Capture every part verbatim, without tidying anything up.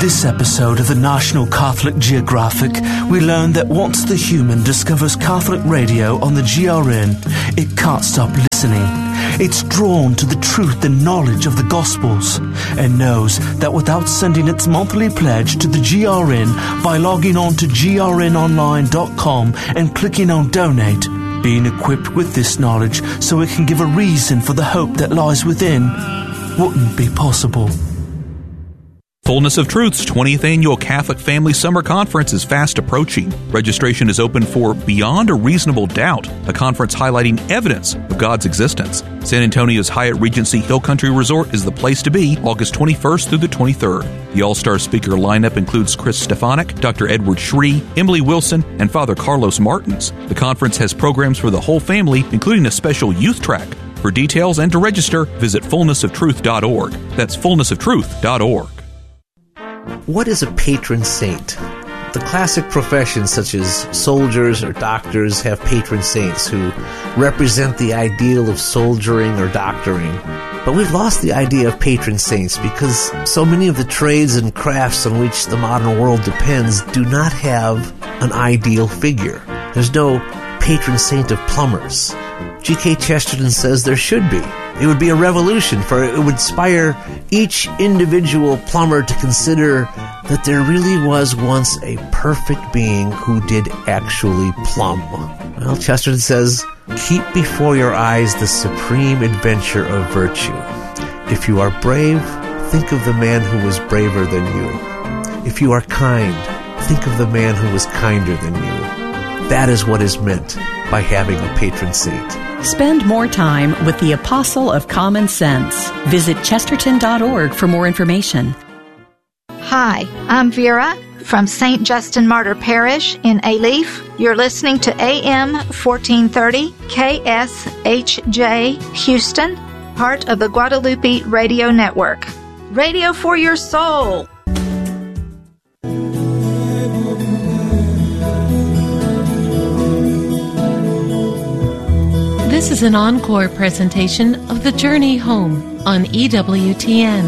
this episode of the National Catholic Geographic, we learn that once the human discovers Catholic radio on the G R N, it can't stop listening. It's drawn to the truth and knowledge of the Gospels and knows that without sending its monthly pledge to the G R N by logging on to G R N online dot com and clicking on Donate, being equipped with this knowledge so it can give a reason for the hope that lies within wouldn't be possible. Fullness of Truth's twentieth Annual Catholic Family Summer Conference is fast approaching. Registration is open for Beyond a Reasonable Doubt, a conference highlighting evidence of God's existence. San Antonio's Hyatt Regency Hill Country Resort is the place to be August twenty-first through the twenty-third. The all-star speaker lineup includes Chris Stefanik, Doctor Edward Shree, Emily Wilson, and Father Carlos Martins. The conference has programs for the whole family, including a special youth track. For details and to register, visit fullness of truth dot org. That's fullness of truth dot org. What is a patron saint? The classic professions such as soldiers or doctors have patron saints who represent the ideal of soldiering or doctoring. But we've lost the idea of patron saints because so many of the trades and crafts on which the modern world depends do not have an ideal figure. There's no patron saint of plumbers. G K Chesterton says there should be. It would be a revolution, for it would inspire each individual plumber to consider that there really was once a perfect being who did actually plumb. Well, Chesterton says, keep before your eyes the supreme adventure of virtue. If you are brave, think of the man who was braver than you. If you are kind, think of the man who was kinder than you. That is what is meant by having a patron saint. Spend more time with the Apostle of Common Sense. Visit chesterton dot org for more information. Hi, I'm Vera from Saint Justin Martyr Parish in Alief. You're listening to A M fourteen thirty K S H J Houston, part of the Guadalupe Radio Network. Radio for your soul. This is an encore presentation of The Journey Home on E W T N.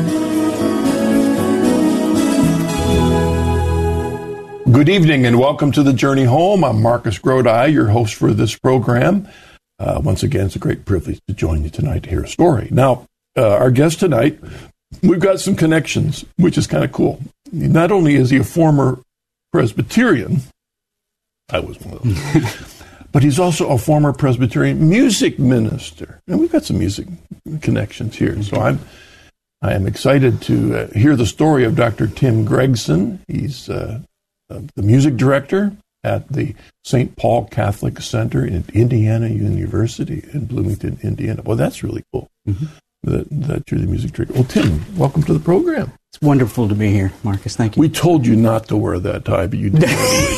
Good evening and welcome to The Journey Home. I'm Marcus Grodi, your host for this program. Uh, once again, it's a great privilege to join you tonight to hear a story. Now, uh, our guest tonight, we've got some connections, which is kind of cool. Not only is he a former Presbyterian, I was one of those, but he's also a former Presbyterian music minister. And we've got some music connections here. So I'm I am excited to uh, hear the story of Doctor Tim Gregson. He's uh, uh, the music director at the Saint Paul Catholic Center in Indiana University in Bloomington, Indiana. Well, that's really cool mm-hmm. that, that you're the music director. Well, Tim, welcome to the program. It's wonderful to be here, Marcus. Thank you. We told you not to wear that tie, but you did.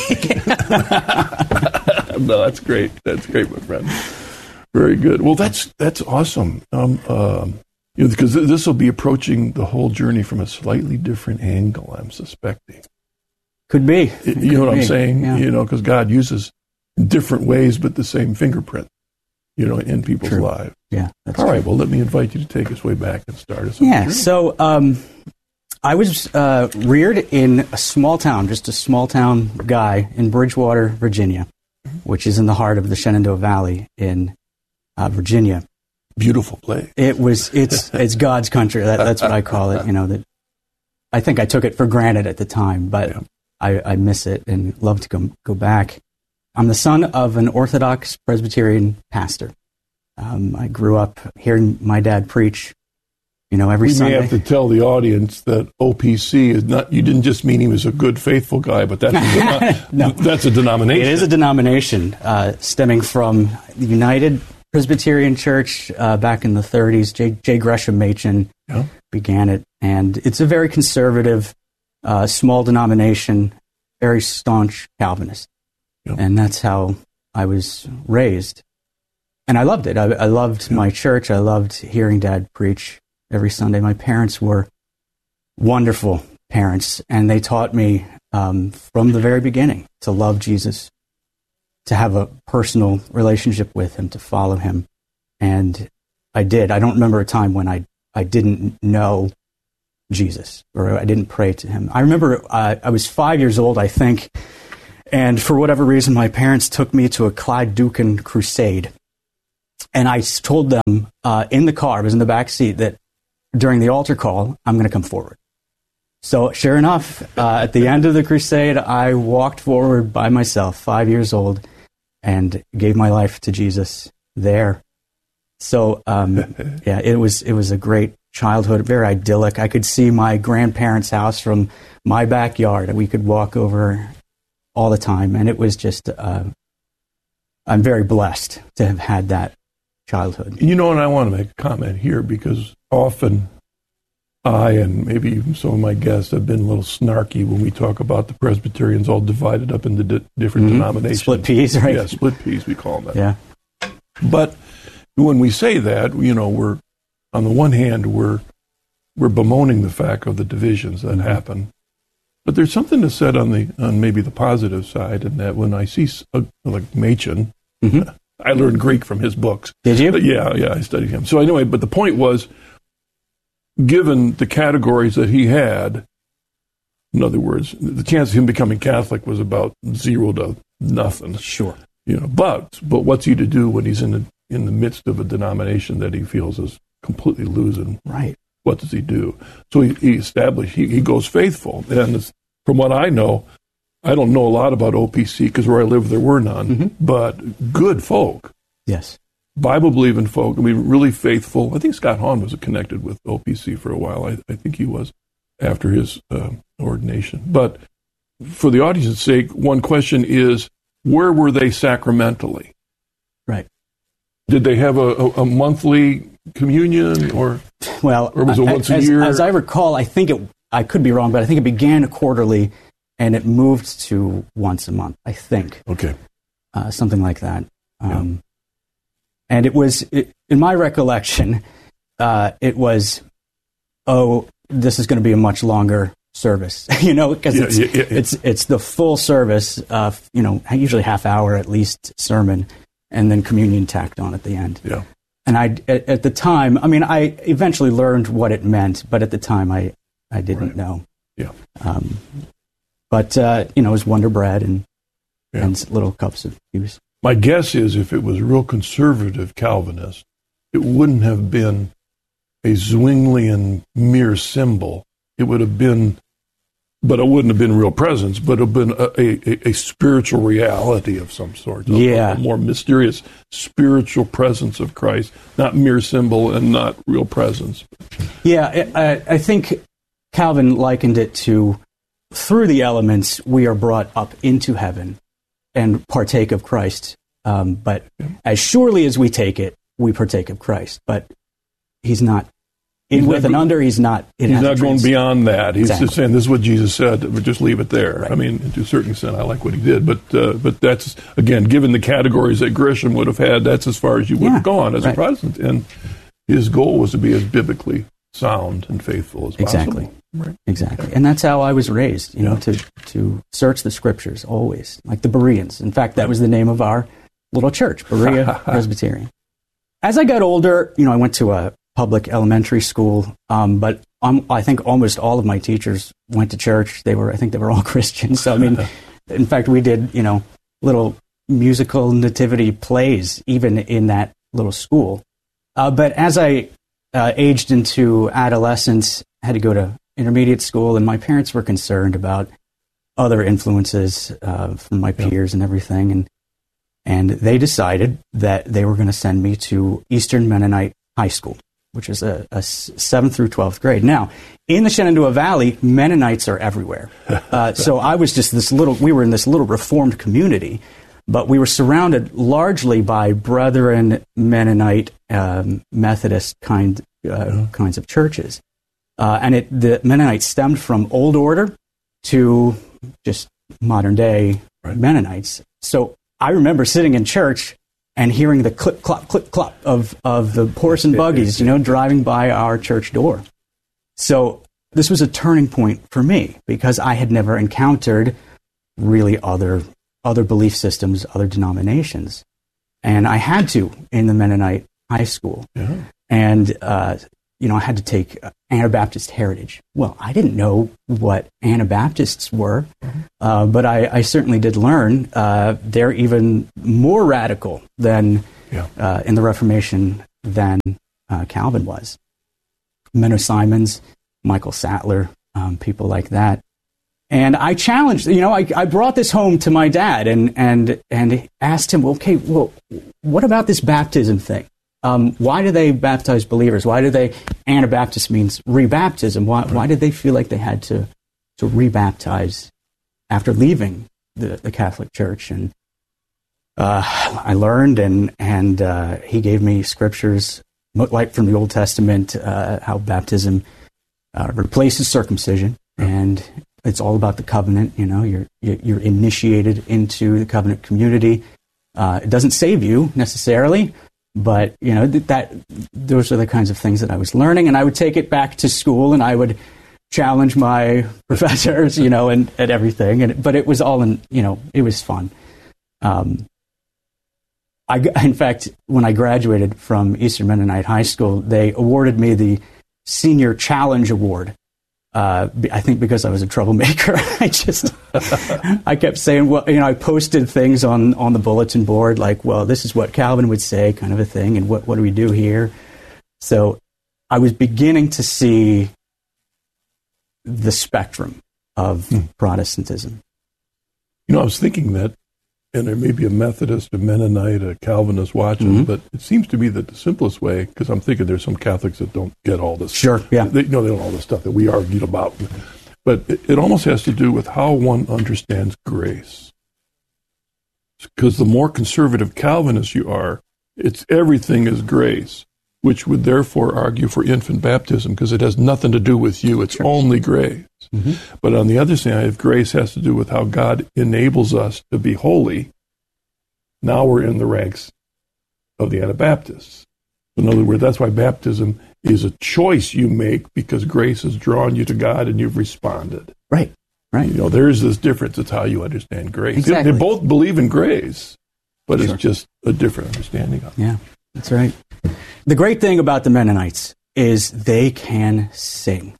No, that's great. That's great, my friend. Very good. Well, that's that's awesome. Um, um, you know, because this will be approaching the whole journey from a slightly different angle, I'm suspecting. Could be. It, you Could know what be. I'm saying? Yeah. You know, because God uses different ways, but the same fingerprint, you know, in people's True. lives. Yeah. That's All right. true. Well, let me invite you to take us way back and start us on the Yeah. journey. So um, I was uh, reared in a small town, just a small town guy in Bridgewater, Virginia, which is in the heart of the Shenandoah Valley in uh, Virginia. Beautiful place. It was. It's it's God's country. That, that's what I call it. You know that. I think I took it for granted at the time, but Yeah. I, I miss it and love to go go back. I'm the son of an Orthodox Presbyterian pastor. Um, I grew up hearing my dad preach. You know, every we Sunday. may have to tell the audience that O P C is not, you didn't just mean he was a good, faithful guy, but that's a, denom- No. that's a denomination. It is a denomination uh, stemming from the United Presbyterian Church uh, back in the thirties. J. J. Gresham Machen Yeah. began it, and it's a very conservative, uh, small denomination, very staunch Calvinist. Yeah. And that's how I was raised. And I loved it. I, I loved Yeah. my church. I loved hearing Dad preach every Sunday. My parents were wonderful parents, and they taught me um, from the very beginning to love Jesus, to have a personal relationship with him, to follow him. And I did. I don't remember a time when I, I didn't know Jesus, or I didn't pray to him. I remember uh, I was five years old, I think, and for whatever reason, my parents took me to a Clyde Dukin crusade. And I told them uh, in the car, I was in the back seat, that during the altar call, I'm going to come forward. So sure enough, uh, at the end of the crusade, I walked forward by myself, five years old, and gave my life to Jesus there. So um, yeah, it was it was a great childhood, very idyllic. I could see my grandparents' house from my backyard, and we could walk over all the time. And it was just, uh, I'm very blessed to have had that childhood. You know, and I want to make a comment here, because often I and maybe even some of my guests have been a little snarky when we talk about the Presbyterians all divided up into di- different mm-hmm. denominations. Split peas, right? Yeah, split peas, we call them that. Yeah. But when we say that, you know, we're, on the one hand, we're we're bemoaning the fact of the divisions that mm-hmm. happen. But there's something to said on the on maybe the positive side, in that when I see uh, like Machen, mm-hmm. I learned Greek from his books. Did you? But yeah, yeah, I studied him. So anyway, but the point was, given the categories that he had, in other words, the chance of him becoming Catholic was about zero to nothing. Sure. You know, but but what's he to do when he's in the in the midst of a denomination that he feels is completely losing? Right. What does he do? So he, he established, he, he goes faithful. And it's, from what I know, I don't know a lot about O P C, because where I live there were none, mm-hmm. but good folk. Yes. Bible-believing folk. I mean, really faithful. I think Scott Hahn was connected with O P C for a while. I, I think he was after his uh, ordination. But for the audience's sake, one question is, where were they sacramentally? Right. Did they have a, a, a monthly communion, or well, or was it once as, a year? As I recall, I think it. I could be wrong, but I think it began quarterly, and it moved to once a month. I think. Okay. Uh, something like that. Um, yeah. And it was, it, in my recollection, uh, it was, oh, this is going to be a much longer service, you know, because yeah, it's, yeah, yeah. it's it's the full service, uh, you know, usually half hour at least sermon, and then communion tacked on at the end. Yeah. And I, at, at the time, I mean, I eventually learned what it meant, but at the time, I, I didn't right. know. Yeah. Um, but uh, you know, it was Wonder Bread and yeah. and little cups of juice. My guess is, if it was real conservative Calvinist, it wouldn't have been a Zwinglian mere symbol. It would have been, but it wouldn't have been real presence, but it would have been a, a, a spiritual reality of some sort. A, yeah. A more mysterious spiritual presence of Christ, not mere symbol and not real presence. Yeah, I, I think Calvin likened it to, through the elements, we are brought up into heaven and partake of Christ. Um, but yeah. as surely as we take it, we partake of Christ. But he's not, in he's with not, and under, he's not. He's not going beyond that. He's exactly. just saying, this is what Jesus said, we just leave it there. Right. I mean, to a certain extent, I like what he did. But uh, but that's, again, given the categories that Grisham would have had, that's as far as you would yeah. have gone as right. a Protestant. And his goal was to be as biblically sound and faithful as possible. Exactly. Right. Exactly. And that's how I was raised, you know, yeah. to, to search the scriptures always, like the Bereans. In fact, that was the name of our little church, Berea Presbyterian. As I got older, you know, I went to a public elementary school, um, but um, I think almost all of my teachers went to church. They were, I think they were all Christians. So, I mean, in fact, we did, you know, little musical nativity plays even in that little school. Uh, but as I uh, aged into adolescence, I had to go to intermediate school, and my parents were concerned about other influences uh, from my peers and everything, and and they decided that they were going to send me to Eastern Mennonite High School, which is a, a seventh through twelfth grade. Now, in the Shenandoah Valley, Mennonites are everywhere. Uh, so I was just this little, we were in this little Reformed community, but we were surrounded largely by Brethren, Mennonite, um, Methodist kind uh, mm-hmm. kinds of churches. Uh, and it, the Mennonites stemmed from Old Order to just modern day right. Mennonites. So I remember sitting in church and hearing the clip, clop, clip, clop of, of the horse and buggies, you know, driving by our church door. So this was a turning point for me because I had never encountered really other other belief systems, other denominations. And I had to in the Mennonite high school. Yeah. And uh, you know, I had to take uh, Anabaptist heritage. Well, I didn't know what Anabaptists were, mm-hmm. uh, but I, I certainly did learn uh, they're even more radical than yeah. uh, in the Reformation than uh, Calvin was. Menno Simons, Michael Sattler, um, people like that. And I challenged, you know, I, I brought this home to my dad and and and asked him, okay, well, what about this baptism thing? Um, why do they baptize believers? Why do they, Anabaptist means rebaptism. Why, why did they feel like they had to, to rebaptize after leaving the, the Catholic Church? And uh, I learned, and, and uh, he gave me scriptures, like from the Old Testament, uh, how baptism uh, replaces circumcision. And it's all about the covenant. You know, you're, you're initiated into the covenant community. Uh, it doesn't save you necessarily. But, you know, that those are the kinds of things that I was learning. And I would take it back to school and I would challenge my professors, you know, and, and everything. And, but it was all in, you know, it was fun. Um, I, in fact, when I graduated from Eastern Mennonite High School, they awarded me the Senior Challenge Award. Uh, I think because I was a troublemaker. I just, I kept saying, well, you know, I posted things on, on the bulletin board, like, well, this is what Calvin would say, kind of a thing, and what, what do we do here? So I was beginning to see the spectrum of hmm. Protestantism. You know, I was thinking that, and there may be a Methodist, a Mennonite, a Calvinist watching, mm-hmm. but it seems to me that the simplest way, because I'm thinking there's some Catholics that don't get all this. Sure, yeah. They, you know, they don't know all the stuff that we argued about. But it, it almost has to do with how one understands grace. Because the more conservative Calvinist you are, it's everything is grace, which would therefore argue for infant baptism, because it has nothing to do with you. It's sure. only grace. Mm-hmm. But on the other side, if grace has to do with how God enables us to be holy, now we're in the ranks of the Anabaptists. In other words, that's why baptism is a choice you make, because grace has drawn you to God and you've responded. Right, right. You know, there is this difference. It's how you understand grace. Exactly. They, they both believe in grace, but sure. it's just a different understanding of it. Yeah, that's right. The great thing about the Mennonites is they can sing.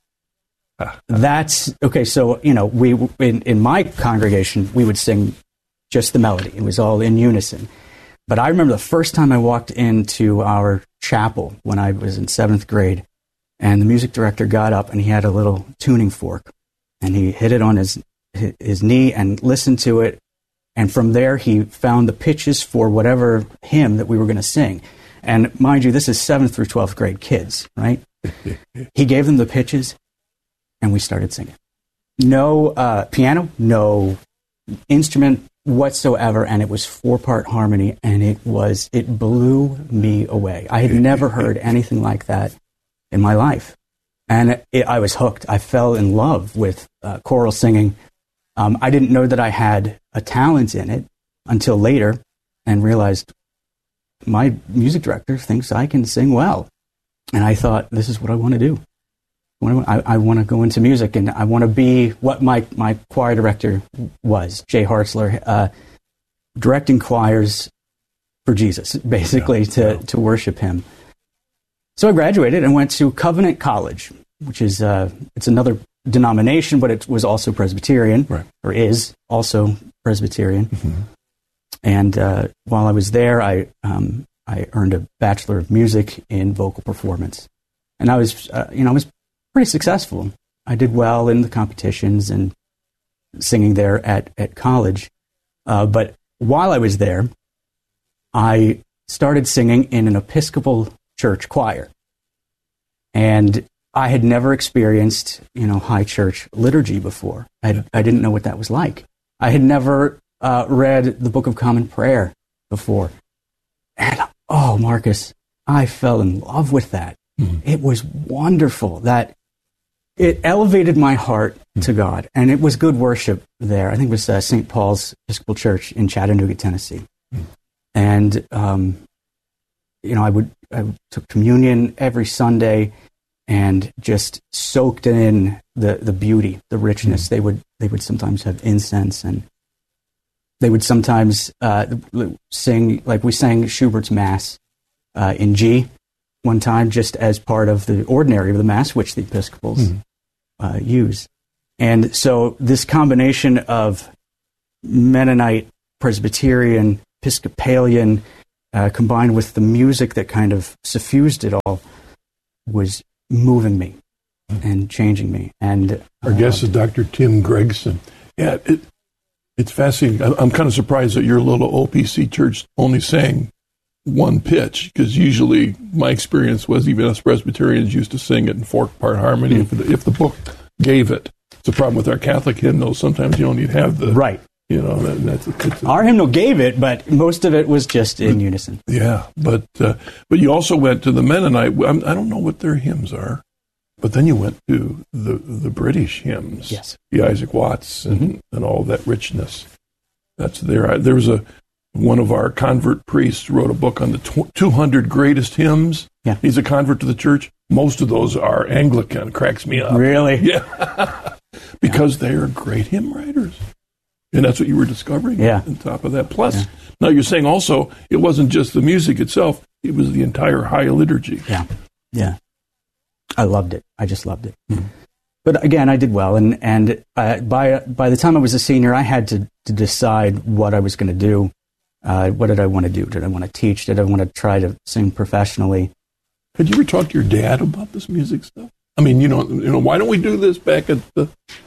That's okay. So, you know, we in, in my congregation, we would sing just the melody. It was all in unison. But I remember the first time I walked into our chapel when I was in seventh grade, and the music director got up and he had a little tuning fork, and he hit it on his his knee and listened to it. And from there, he found the pitches for whatever hymn that we were going to sing. And mind you, this is seventh through twelfth grade kids, right? He gave them the pitches. And we started singing. No uh, piano, no instrument whatsoever, and it was four-part harmony, and it was it blew me away. I had never heard anything like that in my life, and it, it, I was hooked. I fell in love with uh, choral singing. Um, I didn't know that I had a talent in it until later, and realized my music director thinks I can sing well, and I thought, this is what I want to do. I, I want to go into music, and I want to be what my, my choir director was, Jay Hartzler, uh, directing choirs for Jesus, basically, yeah, to, yeah. to worship him. So I graduated and went to Covenant College, which is uh, it's another denomination, but it was also Presbyterian, right. or is also Presbyterian. Mm-hmm. And uh, while I was there, I um, I earned a Bachelor of Music in vocal performance, and I was uh, you know I was pretty successful. I did well in the competitions and singing there at, at college. Uh, but while I was there, I started singing in an Episcopal church choir. And I had never experienced, you know, high church liturgy before. I, I didn't know what that was like. I had never uh, read the Book of Common Prayer before. And, oh, Marcus, I fell in love with that. Mm-hmm. It was wonderful that it elevated my heart to God, and it was good worship there. I think it was uh, Saint Paul's Episcopal Church in Chattanooga, Tennessee. Mm. And, um, you know, I would I took communion every Sunday and just soaked in the, the beauty, the richness. Mm. They would they would sometimes have incense, and they would sometimes uh, sing, like we sang Schubert's Mass uh, in G, one time just as part of the ordinary of the Mass, which the Episcopals mm. uh, use. And so this combination of Mennonite, Presbyterian, Episcopalian, uh, combined with the music that kind of suffused it all, was moving me and changing me. And our uh, guest is Doctor Tim Gregson. Yeah, it, it's fascinating. I'm kind of surprised that your little O P C church only sang one pitch, because usually my experience was even us Presbyterians used to sing it in four-part harmony mm. if, the, if the book gave it. It's a problem with our Catholic hymnals. Sometimes you don't even have the... Right. You know, that, that's a, it's a, our hymnal gave it, but most of it was just in but, unison. Yeah, but uh, but you also went to the Mennonite. I don't know what their hymns are, but then you went to the the British hymns. Yes. The Isaac Watts and, mm-hmm. and all that richness. That's there. There was a one of our convert priests wrote a book on the tw- two hundred greatest hymns. Yeah. He's a convert to the church. Most of those are Anglican. Cracks me up. Really? Yeah. Because yeah. they are great hymn writers. And that's what you were discovering yeah. on top of that. Plus, yeah. now you're saying also it wasn't just the music itself, it was the entire high liturgy. Yeah, yeah. I loved it. I just loved it. Mm-hmm. But again, I did well. And, and uh, by by the time I was a senior, I had to, to decide what I was going to do. Uh, what did I want to do? Did I want to teach? Did I want to try to sing professionally? Had you ever talked to your dad about this music stuff? I mean, you know, you know, why don't we do this back at the...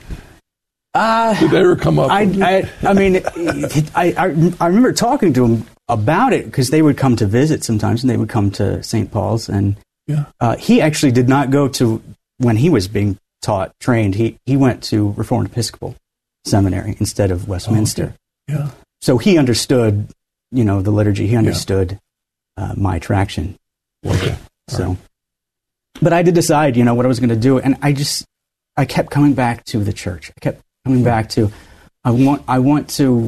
Uh, Did they ever come up? I, I, I mean, it, it, I, I, I remember talking to him about it because they would come to visit sometimes, and they would come to Saint Paul's, and yeah. uh, he actually did not go to when he was being taught, trained. He he went to Reformed Episcopal Seminary instead of Westminster. Oh, okay. Yeah. So he understood, you know, the liturgy. He understood yeah. uh, my attraction. Okay. So, right. But I did decide, you know, what I was going to do, and I just I kept coming back to the church. I kept coming back to, I want, I want to,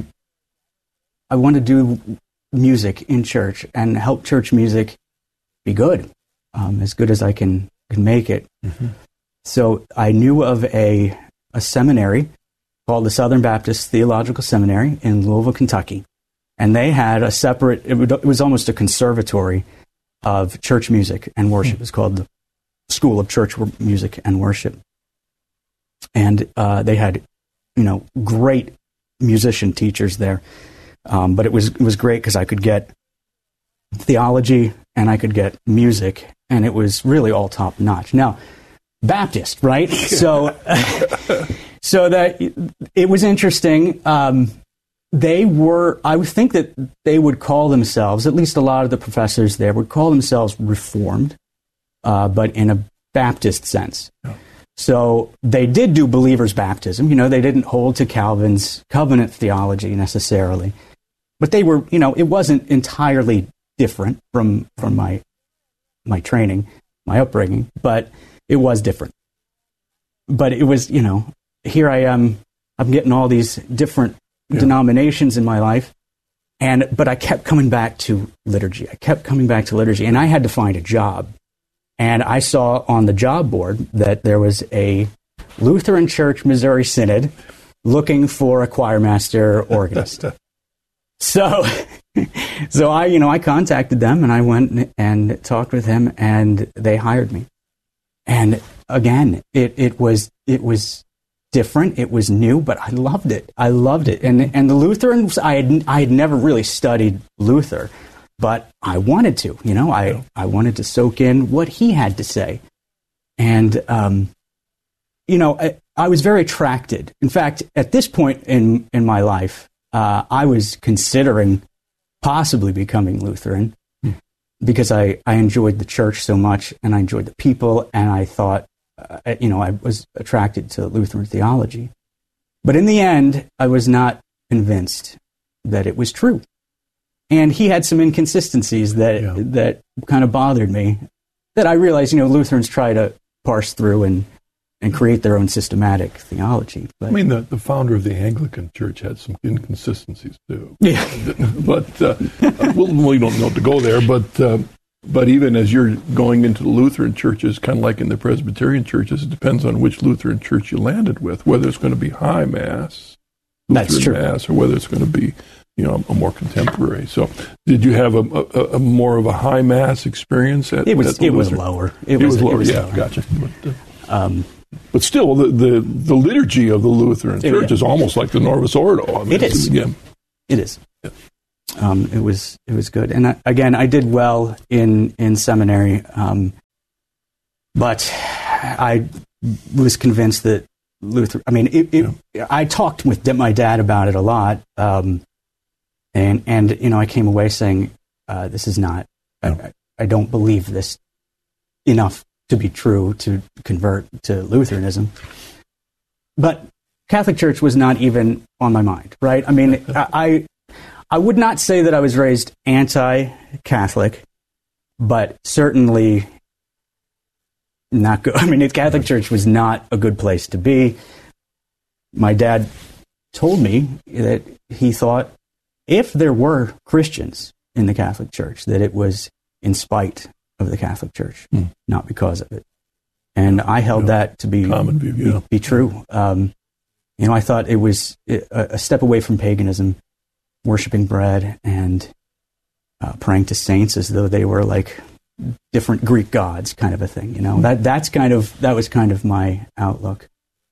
I want to do music in church and help church music be good, um, as good as I can can make it. Mm-hmm. So I knew of a a seminary called the Southern Baptist Theological Seminary in Louisville, Kentucky, and they had a separate. It, would, it was almost a conservatory of church music and worship. Mm-hmm. It's called the School of Church Music and Worship, and uh, they had, you know, great musician teachers there. Um, but it was it was great because I could get theology and I could get music, and it was really all top notch. Now, Baptist, right? so, so that it was interesting. Um, they were, I would think that they would call themselves, at least a lot of the professors there would call themselves Reformed, uh, but in a Baptist sense. Oh. So they did do believers' baptism. You know, they didn't hold to Calvin's covenant theology necessarily, but they were, you know, it wasn't entirely different from from my my training, my upbringing, but it was different. But it was, you know, here I am, I'm getting all these different yeah. denominations in my life, and but I kept coming back to liturgy. I kept coming back to liturgy, and I had to find a job. And I saw on the job board that there was a Lutheran Church Missouri Synod looking for a choir master organist. so, so I, you know, I contacted them and I went and talked with him, and they hired me. And again, it, it was it was different. It was new, but I loved it. I loved it. And and the Lutherans, I had I had never really studied Luther. But I wanted to, you know, I, I wanted to soak in what he had to say. And, um, you know, I, I was very attracted. In fact, at this point in, in my life, uh, I was considering possibly becoming Lutheran mm. because I, I enjoyed the church so much, and I enjoyed the people, and I thought, uh, you know, I was attracted to Lutheran theology. But in the end, I was not convinced that it was true. And he had some inconsistencies that yeah. that kind of bothered me, that I realized, you know, Lutherans try to parse through and, and create their own systematic theology. But, I mean, the, the founder of the Anglican Church had some inconsistencies, too. Yeah. but, uh, well, we don't know to go there, but uh, but even as you're going into the Lutheran churches, kind of like in the Presbyterian churches, it depends on which Lutheran church you landed with, whether it's going to be High Mass, Lutheran That's true. Mass, or whether it's going to be you know, a more contemporary. So, did you have a, a, a more of a high mass experience at? It was at the it was Lutheran? lower. It, It, was, was, lower. It was yeah, lower. gotcha. But, uh, Um, but still, the, the the liturgy of the Lutheran It- Church is almost like the Novus Ordo. I mean, It it's- is. Yeah. It is. Um, it was it was good, and I, again, I did well in in seminary, um, but I was convinced that Luther. I mean, it, it, I talked with my dad about it a lot, um, and and you know, I came away saying, uh, "This is not. I, I don't believe this enough to be true to convert to Lutheranism." But Catholic Church was not even on my mind, right? I mean, I. I would not say that I was raised anti-Catholic, but certainly not good. I mean, the Catholic Church was not a good place to be. My dad told me that he thought if there were Christians in the Catholic Church, that it was in spite of the Catholic Church, Hmm. not because of it. And I held Yeah. that to be, Common view, yeah. be, be true. Um, you know, I thought it was a, a step away from paganism, worshiping bread and uh, praying to saints as though they were like different Greek gods, kind of a thing. You know, that that's kind of that was kind of my outlook.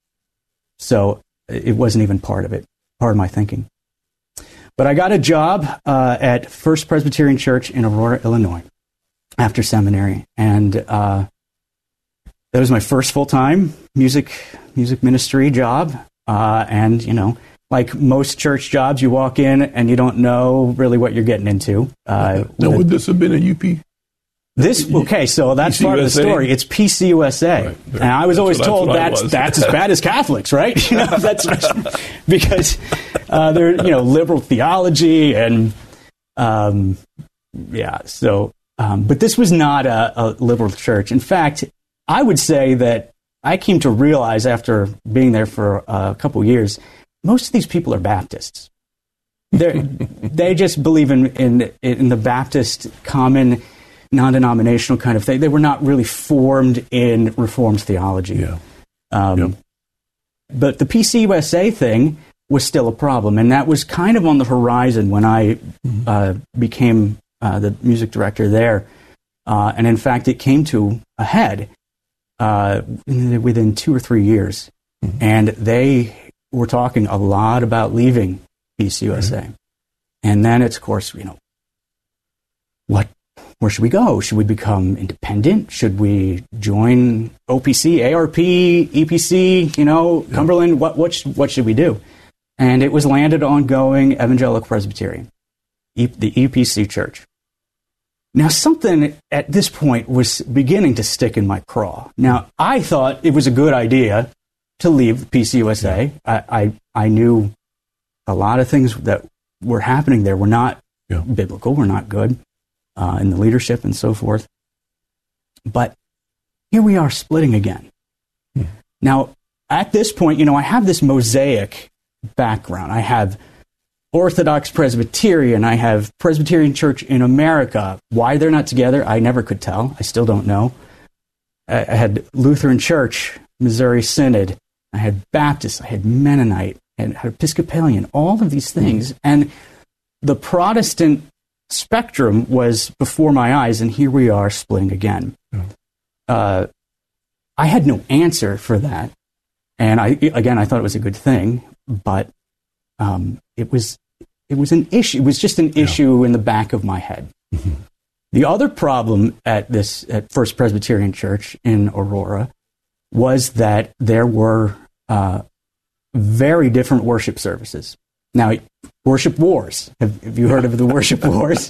So it wasn't even part of it, part of my thinking. But I got a job uh, at First Presbyterian Church in Aurora, Illinois, after seminary, and uh, that was my first full time music music ministry job. Uh, and you know. Like most church jobs, you walk in and you don't know really what you're getting into. Uh, Now, with would this have been a U P? this okay? So that's part of the P C U S A? story. It's P C U S A, Right. and I was That's always what- told that's what I that's was. that's as bad as Catholics, right? You know, that's because uh, they're you know liberal theology and um, yeah. So, um, but this was not a, a liberal church. In fact, I would say that I came to realize after being there for a couple of years. Most of these people are Baptists. They they just believe in, in in the Baptist common non-denominational kind of thing. They were not really formed in Reformed theology. Yeah. Um, Yep. But the P C U S A thing was still a problem, and that was kind of on the horizon when I uh, became uh, the music director there. Uh, and in fact, it came to a head uh, within two or three years, mm-hmm. and they were talking a lot about leaving P C U S A. Right. And then it's, of course, you know, what, where should we go? Should we become independent? Should we join O P C, A R P, E P C, you know, yeah. Cumberland? What, what, sh- what should we do? And it was landed on going Evangelical Presbyterian, e- the E P C church. Now, something at this point was beginning to stick in my craw. Now, I thought it was a good idea to leave P C U S A. I, I, I knew a lot of things that were happening there were not yeah. biblical, were not good uh, in the leadership and so forth. But here we are splitting again. Hmm. Now, at this point, you know, I have this mosaic background. I have Orthodox Presbyterian. I have Presbyterian Church in America. Why they're not together, I never could tell. I still don't know. I, I had Lutheran Church, Missouri Synod. I had Baptist. I had Mennonite. I had Episcopalian. All of these things. And the Protestant spectrum was before my eyes, and here we are splitting again. Yeah. Uh, I had no answer for that. And I, again, I thought it was a good thing, but um, it was it was an issue. It was just an yeah. issue in the back of my head. Mm-hmm. The other problem at this at First Presbyterian Church in Aurora was that there were uh, very different worship services. Now, worship wars. Have, have you heard of the worship wars?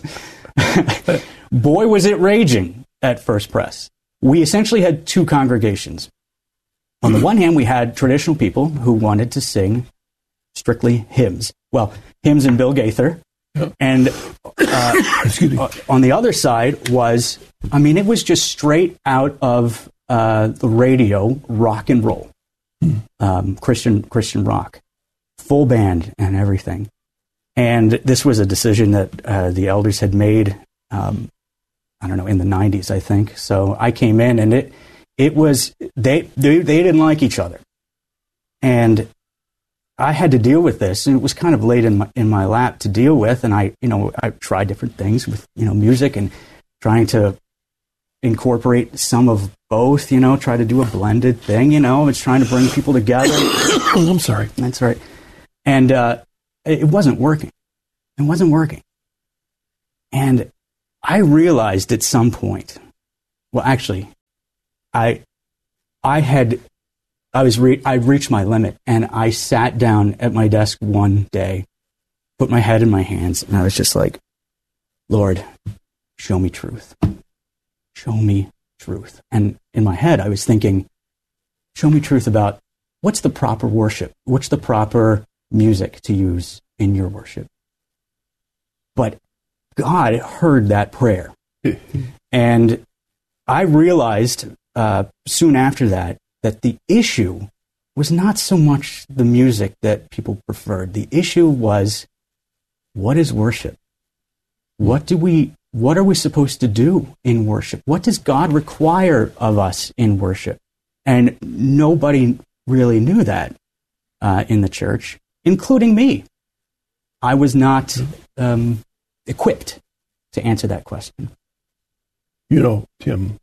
Boy, was it raging at First Pres. We essentially had two congregations. On the one hand, we had traditional people who wanted to sing strictly hymns. Well, hymns and Bill Gaither. Yep. And uh, Excuse me. on the other side was, I mean, it was just straight out of uh, the radio, rock and roll, hmm. um, Christian Christian rock, full band and everything. And this was a decision that uh, the elders had made, um, I don't know, in the nineties, I think. So I came in, and it it was, they they, they didn't like each other. And I had to deal with this, and it was kind of laid in my, in my lap to deal with. And I, you know, I tried different things with, you know, music and trying to incorporate some of both, you know, try to do a blended thing, you know, it's trying to bring people together. I'm sorry. That's right. And uh, it wasn't working. It wasn't working. And I realized at some point, well, actually, I, I had, I was, re- I reached my limit, and I sat down at my desk one day, put my head in my hands, and I was just like, Lord, show me truth. Show me truth. And in my head, I was thinking, show me truth about what's the proper worship? What's the proper music to use in your worship? But God heard that prayer. And I realized uh, soon after that, that the issue was not so much the music that people preferred. The issue was, what is worship? What do we, what are we supposed to do in worship? What does God require of us in worship? And nobody really knew that uh, in the church, including me. I was not um, equipped to answer that question. You know, Tim,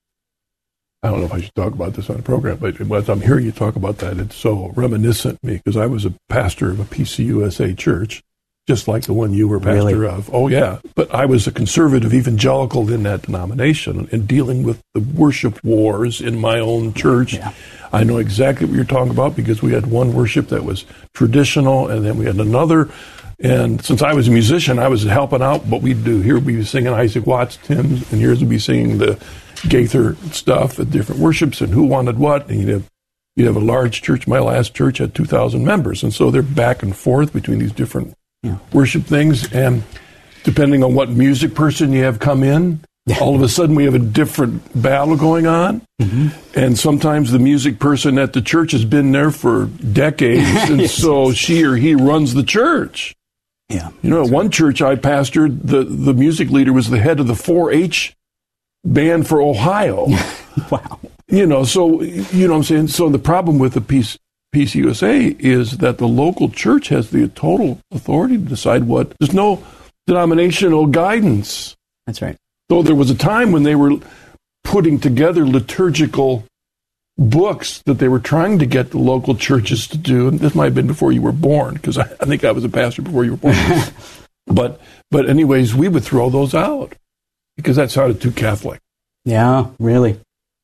I don't know if I should talk about this on the program, but as I'm hearing you talk about that, it's so reminiscent to me, because I was a pastor of a P C U S A church, just like the one you were pastor Really? of. Oh, yeah. But I was a conservative evangelical in that denomination, and dealing with the worship wars in my own church. Yeah. I know exactly what you're talking about, because we had one worship that was traditional, and then we had another. And since I was a musician, I was helping out what we'd do. Here we'd be singing Isaac Watts hymns, and here's we'd be singing the Gaither stuff at different worships, and who wanted what. And you'd have, you'd have a large church. My last church had two thousand members, and so they're back and forth between these different yeah. worship things. And depending on what music person you have come in, yeah. all of a sudden we have a different battle going on. Mm-hmm. And sometimes the music person at the church has been there for decades, and yes. so she or he runs the church. Yeah, you know, at one church I pastored, the, the music leader was the head of the four H band for Ohio. Wow. You know, so, you know what I'm saying? So the problem with the P C U S A is that the local church has the total authority to decide what. There's no denominational guidance. That's right. So there was a time when they were putting together liturgical books that they were trying to get the local churches to do. And this might have been before you were born, because I, I think I was a pastor before you were born. but, but anyways, we would throw those out, because that sounded too Catholic. Yeah, really.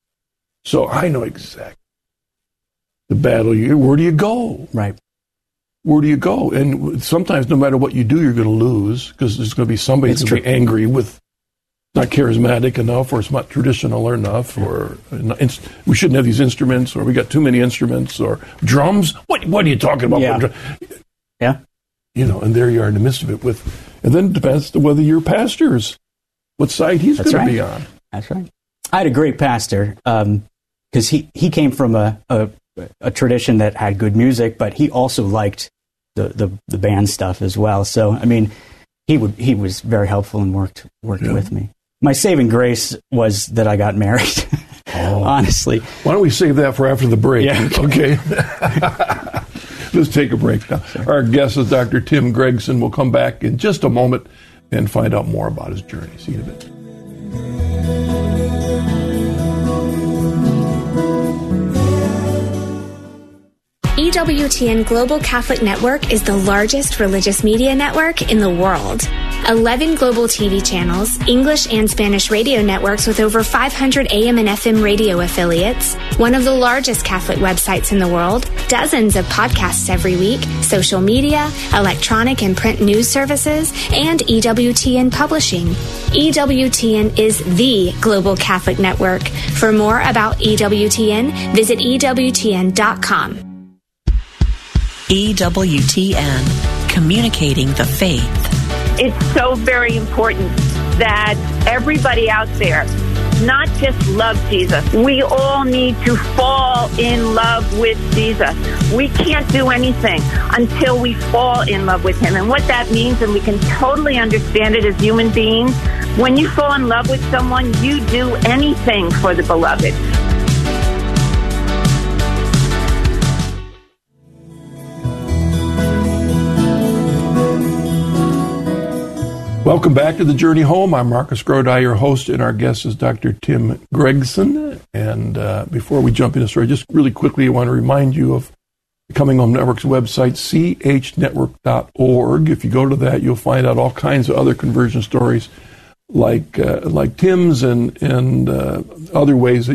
So I know exactly the battle. You, where do you go? Right. Where do you go? And sometimes, no matter what you do, you're going to lose, because there's going to be somebody who's going to be angry with not charismatic enough, or it's not traditional enough, or inst- we shouldn't have these instruments, or we got too many instruments, or drums. What What are you talking about? Yeah. yeah. You know, and there you are in the midst of it with, and then it depends on whether your pastor's, what side he's going right. to be on. That's right. I had a great pastor, um, because he, he came from a, a a tradition that had good music, but he also liked the, the, the band stuff as well. So, I mean, he would he was very helpful and worked worked yeah. with me. My saving grace was that I got married, oh. honestly. Why don't we save that for after the break? Yeah. Okay. Let's take a break now. Sure. Our guest is Doctor Tim Gregson. We'll come back in just a moment and find out more about his journey. See you in a bit. E W T N Global Catholic Network is the largest religious media network in the world. eleven global T V channels, English and Spanish radio networks with over five hundred A M and F M radio affiliates, one of the largest Catholic websites in the world, dozens of podcasts every week, social media, electronic and print news services, and E W T N Publishing. E W T N is the global Catholic network. For more about E W T N, visit E W T N dot com. E W T N, communicating the faith. It's so very important that everybody out there not just love Jesus. We all need to fall in love with Jesus. We can't do anything until we fall in love with him. And what that means, and we can totally understand it as human beings, when you fall in love with someone, you do anything for the beloved. Welcome back to the Journey Home. I'm Marcus Grodi, your host, and our guest is Doctor Tim Gregson. And uh, before we jump into the story, just really quickly, I want to remind you of the Coming Home Network's website, c h network dot org. If you go to that, you'll find out all kinds of other conversion stories like uh, like Tim's and, and uh, other ways that